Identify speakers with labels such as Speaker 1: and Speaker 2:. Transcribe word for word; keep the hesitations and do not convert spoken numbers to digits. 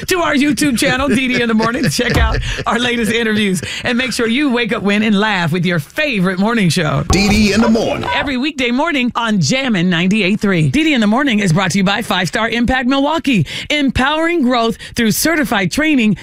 Speaker 1: to our YouTube channel, D D in the Morning, to check out our latest interviews. And make sure you wake up, win, and laugh with your favorite morning show.
Speaker 2: D D in the Morning.
Speaker 1: Every weekday morning on Jammin' ninety-eight point three. D D in the Morning is brought to you by Five Star Impact Milwaukee, empowering growth through certified training